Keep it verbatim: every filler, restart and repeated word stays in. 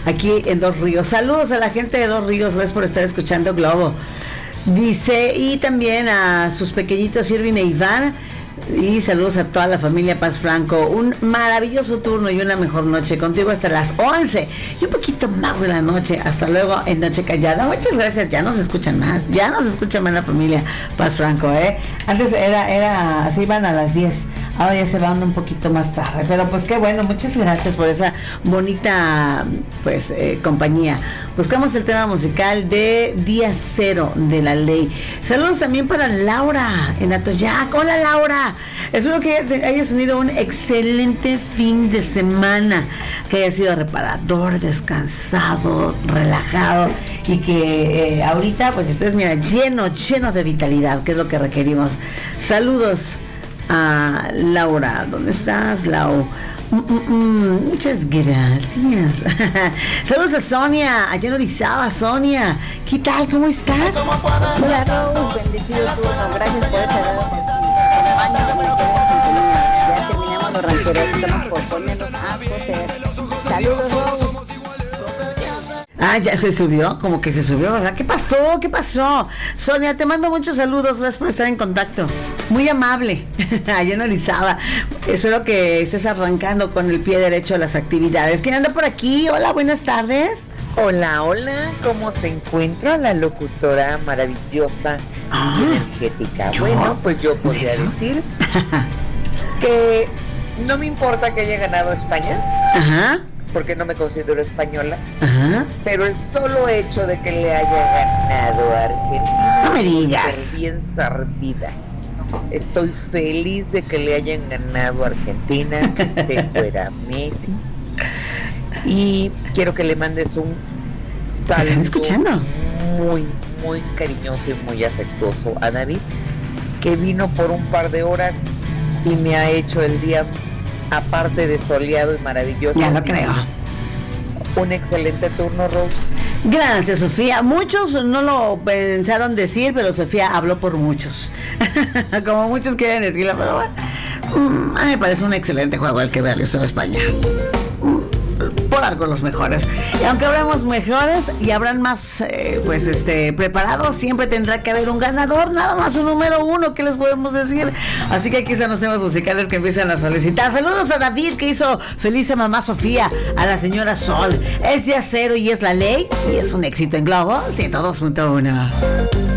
aquí en Dos Ríos. Saludos a la gente de Dos Ríos, gracias por estar escuchando Globo. Dice, y también a sus pequeñitos Irvin e Iván. Y saludos a toda la familia Paz Franco. Un maravilloso turno y una mejor noche contigo hasta las once y un poquito más de la noche. Hasta luego en Noche Callada. Muchas gracias, ya nos escuchan más. Ya nos escuchan más la familia Paz Franco, ¿eh? Antes era, era, se iban a las diez. Ahora ya se van un poquito más tarde. Pero pues qué bueno, muchas gracias por esa bonita, pues, eh, compañía. Buscamos el tema musical de Día Cero de la Ley. Saludos también para Laura en Atoyac. Hola, Laura. Espero que hayas tenido un excelente fin de semana, que haya sido reparador, descansado, relajado y que eh, ahorita pues estés, mira, lleno, lleno de vitalidad, que es lo que requerimos. Saludos a Laura. ¿Dónde estás, Lau? Mm, mm, mm, muchas gracias. Saludos a Sonia, allá en Orizaba. Sonia, ¿qué tal? ¿Cómo estás? Hola, Rose, bendecido turno. Gracias por ese dado. Ya terminamos los rancheros, estamos por ponernos a coser. Saludos, Rose. Ah, ya se subió, como que se subió, ¿verdad? ¿Qué pasó? ¿Qué pasó? Sonia, te mando muchos saludos, gracias por estar en contacto. Muy amable, allá en Orizaba. Espero que estés arrancando con el pie derecho a las actividades. ¿Quién anda por aquí? Hola, buenas tardes. Hola, hola, ¿cómo se encuentra la locutora maravillosa Ah, y energética? ¿yo? Bueno, pues yo podría ¿En serio? decir que no me importa que haya ganado España, Ajá, porque no me considero española, ajá. pero el solo hecho de que le haya ganado a Argentina, No me digas. es bien servida. Estoy feliz de que le hayan ganado a Argentina, que esté fuera Messi. Y quiero que le mandes un saludo ¿Están escuchando? muy, muy cariñoso y muy afectuoso a David, que vino por un par de horas y me ha hecho el día, aparte de soleado y maravilloso. Ya lo creo. Un excelente turno, Rose. Gracias, Sofía. Muchos no lo pensaron decir, pero Sofía habló por muchos. Como muchos quieren decirlo, pero bueno, a mí me parece un excelente juego el que realizó España. Por algo los mejores. Y aunque habremos mejores y habrán más eh, pues este preparados, siempre tendrá que haber un ganador, nada más un número uno, ¿qué les podemos decir? Así que aquí están los temas musicales que empiezan a solicitar. Saludos a David, que hizo feliz a mamá Sofía, a la señora Sol. Es Día Cero y es la ley, y es un éxito en Globo ciento dos punto uno.